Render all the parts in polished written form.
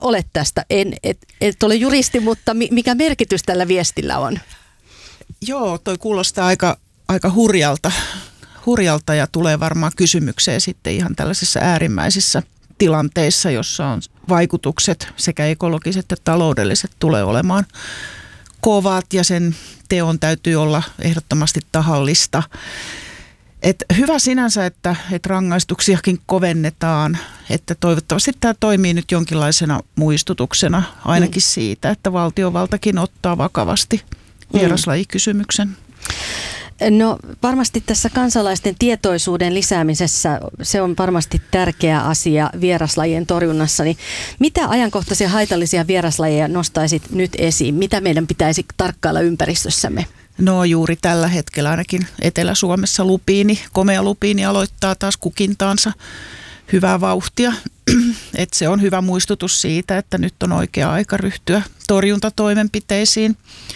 olet tästä? Et ole juristi, mutta mikä merkitys tällä viestillä on? Joo, toi kuulostaa aika hurjalta ja tulee varmaan kysymykseen sitten ihan tällaisissa äärimmäisissä tilanteissa, jossa on vaikutukset sekä ekologiset että taloudelliset tulee olemaan kovat ja sen teon täytyy olla ehdottomasti tahallista. Hyvä sinänsä, että rangaistuksiakin kovennetaan, että toivottavasti tämä toimii nyt jonkinlaisena muistutuksena ainakin siitä, että valtiovaltakin ottaa vakavasti vieraslajikysymyksen. No varmasti tässä kansalaisten tietoisuuden lisäämisessä se on varmasti tärkeä asia vieraslajien torjunnassa. Niin mitä ajankohtaisia haitallisia vieraslajeja nostaisit nyt esiin? Mitä meidän pitäisi tarkkailla ympäristössämme? No juuri tällä hetkellä ainakin Etelä-Suomessa komea lupiini aloittaa taas kukintaansa hyvää vauhtia. Et se on hyvä muistutus siitä, että nyt on oikea aika ryhtyä torjuntatoimenpiteisiin.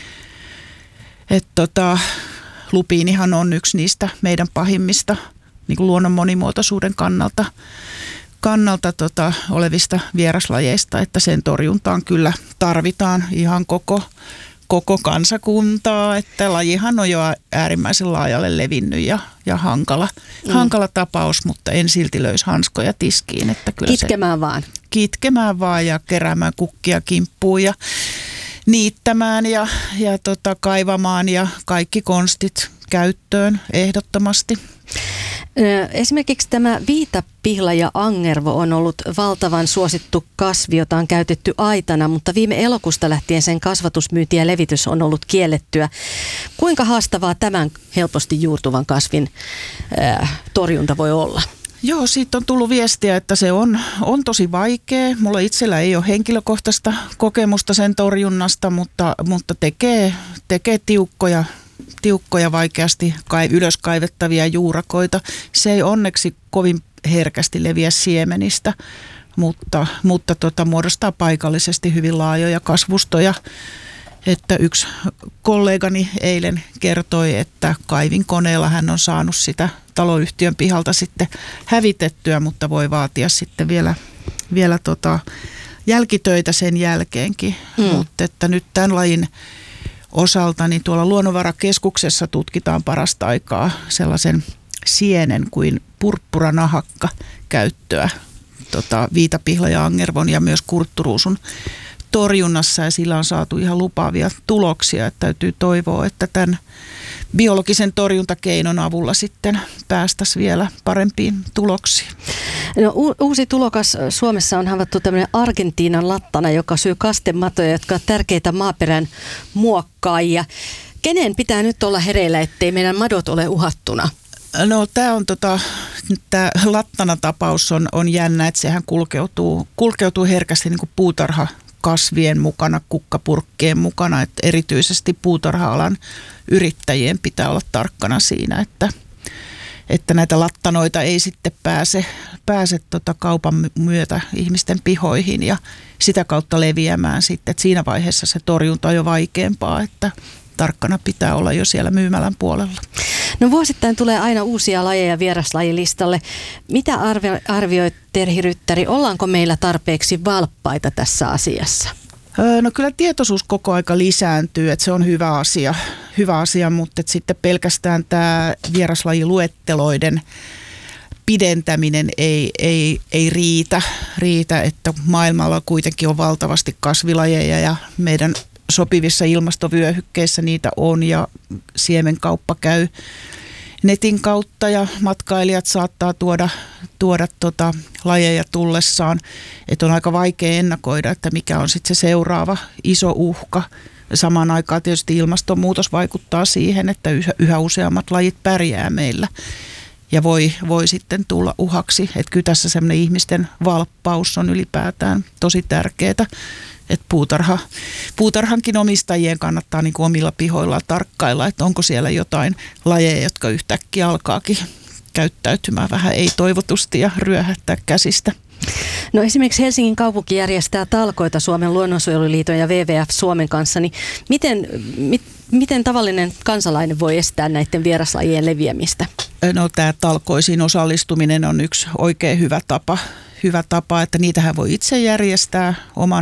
Lupiinihan on yksi niistä meidän pahimmista niin kuin luonnon monimuotoisuuden kannalta olevista vieraslajeista, että sen torjuntaan kyllä tarvitaan ihan koko kansakuntaa, että lajihan on jo äärimmäisen laajalle levinnyt ja hankala tapaus, mutta en silti löisi hanskoja tiskiin. Että kyllä Kitkemään vaan ja keräämään kukkia kimppuun ja niittämään ja kaivamaan ja kaikki konstit käyttöön ehdottomasti. Esimerkiksi tämä viitapihlaja-angervo on ollut valtavan suosittu kasvi, jota on käytetty aitana, mutta viime elokuusta lähtien sen kasvatus, myynti ja levitys on ollut kiellettyä. Kuinka haastavaa tämän helposti juurtuvan kasvin torjunta voi olla? Joo, siitä on tullut viestiä, että se on tosi vaikea. Mulla itsellä ei ole henkilökohtaista kokemusta sen torjunnasta, mutta tekee tiukkoja vaikeasti ylös kaivettavia juurakoita. Se ei onneksi kovin herkästi leviä siemenistä, mutta muodostaa paikallisesti hyvin laajoja kasvustoja. Että yksi kollegani eilen kertoi, että kaivinkoneella hän on saanut sitä taloyhtiön pihalta sitten hävitettyä, mutta voi vaatia sitten vielä jälkitöitä sen jälkeenkin. Mutta että nyt tämän lajin osalta niin tuolla Luonnonvarakeskuksessa tutkitaan parasta aikaa sellaisen sienen kuin purppuranahakka käyttöä viitapihlaja-angervon ja myös kurtturuusun torjunnassa, ja sillä on saatu ihan lupaavia tuloksia, että täytyy toivoa, että tämän biologisen torjuntakeinon avulla sitten päästäisiin vielä parempiin tuloksiin. No, uusi tulokas Suomessa on havaittu tämmöinen Argentiinan lattana, joka syö kastematoja, jotka ovat tärkeitä maaperän muokkaajia. Kenen pitää nyt olla hereillä, ettei meidän madot ole uhattuna? No tämä lattana-tapaus on jännä, että sehän kulkeutuu herkästi niin kuin puutarhakasvien mukana, kukkapurkkien mukana, että erityisesti puutarha-alan yrittäjien pitää olla tarkkana siinä, että näitä lattanoita ei sitten pääse kaupan myötä ihmisten pihoihin ja sitä kautta leviämään sitten, että siinä vaiheessa se torjunta on jo vaikeampaa, että tarkkana pitää olla jo siellä myymälän puolella. No vuosittain tulee aina uusia lajeja vieraslajilistalle. Mitä arvioit, Terhi Ryttäri, ollaanko meillä tarpeeksi valppaita tässä asiassa? No kyllä tietoisuus koko aika lisääntyy, että se on hyvä asia, mutta että sitten pelkästään tämä vieraslajiluetteloiden pidentäminen ei riitä, että maailmalla kuitenkin on valtavasti kasvilajeja ja meidän sopivissa ilmastovyöhykkeissä niitä on ja siemenkauppa käy netin kautta ja matkailijat saattaa tuoda lajeja tullessaan, että on aika vaikea ennakoida, että mikä on sitten se seuraava iso uhka. Samaan aikaan tietysti ilmastonmuutos vaikuttaa siihen, että yhä useammat lajit pärjää meillä ja voi sitten tulla uhaksi. Että kyllä tässä semmoinen ihmisten valppaus on ylipäätään tosi tärkeää. Että puutarhankin omistajien kannattaa niin kuin omilla pihoillaan tarkkailla, että onko siellä jotain lajeja, jotka yhtäkkiä alkaakin käyttäytymään vähän ei-toivotusti ja ryöhättää käsistä. No esimerkiksi Helsingin kaupunki järjestää talkoita Suomen luonnonsuojeluliiton ja WWF Suomen kanssa, niin miten tavallinen kansalainen voi estää näiden vieraslajien leviämistä? No tämä talkoisiin osallistuminen on yksi oikein hyvä tapa, että niitähän voi itse järjestää oman